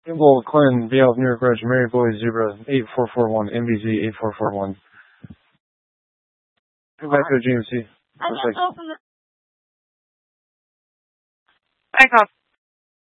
Kimball, Quinn, BL, New York Road, Mary Boy, Zebra, 8441, MBZ, 8441. Go back to GMC. Back off.